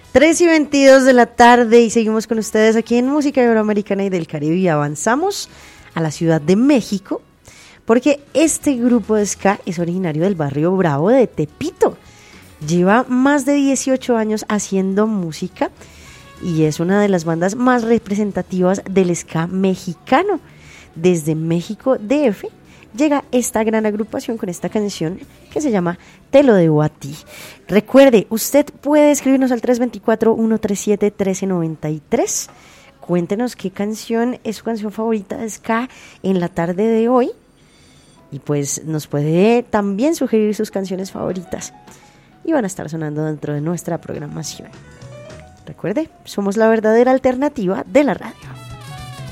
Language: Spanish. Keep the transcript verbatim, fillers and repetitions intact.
tres y veintidós de la tarde y seguimos con ustedes aquí en Música Iberoamericana y del Caribe y avanzamos a la Ciudad de México porque este grupo de ska es originario del barrio Bravo de Tepito. Lleva más de dieciocho años haciendo música y es una de las bandas más representativas del ska mexicano. Desde México D F llega esta gran agrupación con esta canción que se llama Te lo debo a ti. Recuerde, usted puede escribirnos al tres dos cuatro, uno tres siete, uno tres nueve tres. Cuéntenos qué canción es su canción favorita de ska en la tarde de hoy. Y pues nos puede también sugerir sus canciones favoritas. Y van a estar sonando dentro de nuestra programación. Recuerde, somos la verdadera alternativa de la radio.